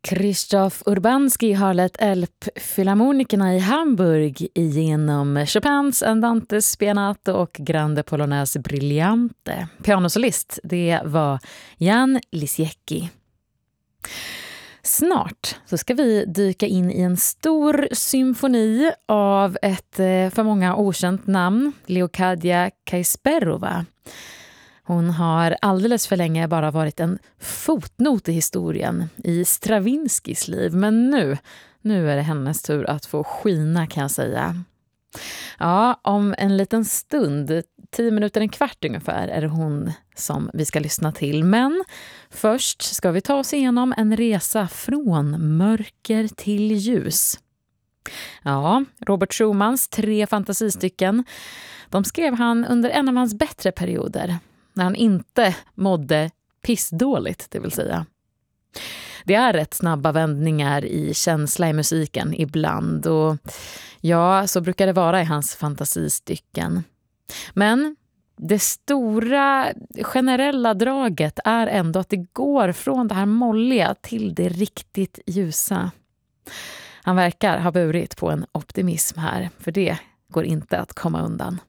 Krzysztof Urbanski har lett Elbphilharmonikerna i Hamburg igenom Chopins Andante Spianato och Grande Polonaise Brillante. Pianosolist, det var Jan Lisiecki. Snart så ska vi dyka in i en stor symfoni av ett för många okänt namn, Leocadia Kaisperova. Hon har alldeles för länge bara varit en fotnot i historien i Stravinskys liv. Men nu är det hennes tur att få skina, kan jag säga. Ja, om en liten stund, 10 minuter, en kvart ungefär, är det hon som vi ska lyssna till. Men först ska vi ta oss igenom en resa från mörker till ljus. Ja, Robert Schumans 3 fantasistycken, de skrev han under en av hans bättre perioder, när han inte mådde pissdåligt, det vill säga. Det är rätt snabba vändningar i känsla i musiken ibland, och ja, så brukar det vara i hans fantasistycken. Men det stora generella draget är ändå att det går från det här molliga till det riktigt ljusa. Han verkar ha burit på en optimism här, för det går inte att komma undan.